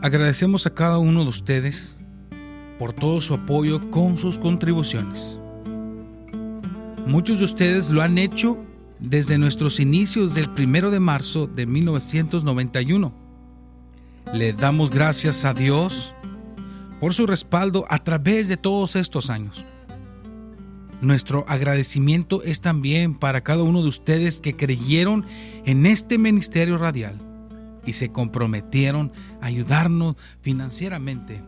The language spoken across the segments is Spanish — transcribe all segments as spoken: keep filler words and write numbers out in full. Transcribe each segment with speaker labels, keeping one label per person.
Speaker 1: Agradecemos a cada uno de ustedes por todo su apoyo con sus contribuciones. Muchos de ustedes lo han hecho desde nuestros inicios del primero de marzo de mil novecientos noventa y uno. Le damos gracias a Dios por su respaldo a través de todos estos años. Nuestro agradecimiento es también para cada uno de ustedes que creyeron en este ministerio radial y se comprometieron a ayudarnos financieramente.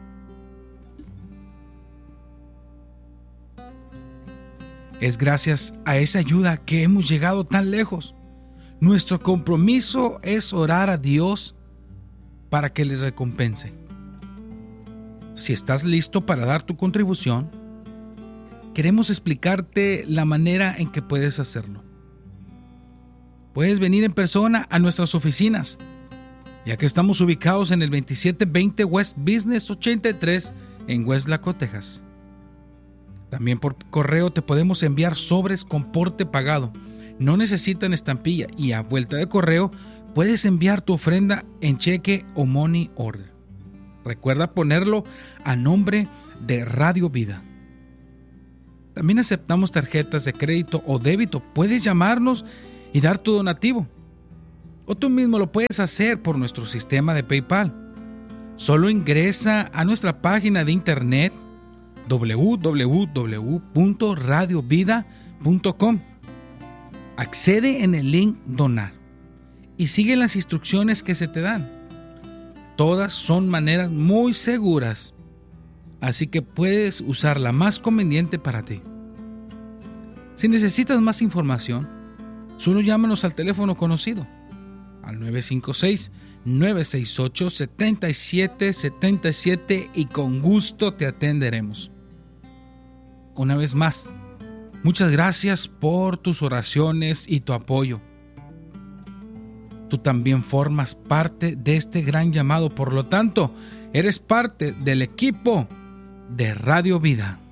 Speaker 1: Es gracias a esa ayuda que hemos llegado tan lejos. Nuestro compromiso es orar a Dios para que les recompense. Si estás listo para dar tu contribución, queremos explicarte la manera en que puedes hacerlo. Puedes venir en persona a nuestras oficinas, ya que estamos ubicados en el veintisiete veinte West Business ochenta y tres en Westlaco, Texas. También por correo te podemos enviar sobres con porte pagado. No necesitan estampilla y a vuelta de correo puedes enviar tu ofrenda en cheque o money order. Recuerda ponerlo a nombre de Radio Vida. También aceptamos tarjetas de crédito o débito. Puedes llamarnos y dar tu donativo. O tú mismo lo puedes hacer por nuestro sistema de PayPal. Solo ingresa a nuestra página de internet doble u doble u doble u punto radio vida punto com. Accede en el link Donar y sigue las instrucciones que se te dan. Todas son maneras muy seguras, así que puedes usar la más conveniente para ti. Si necesitas más información, solo llámanos al teléfono conocido, al nueve cinco seis, nueve seis ocho, siete siete siete siete y con gusto te atenderemos. Una vez más, muchas gracias por tus oraciones y tu apoyo. Tú también formas parte de este gran llamado, por lo tanto, eres parte del equipo de Radio Vida.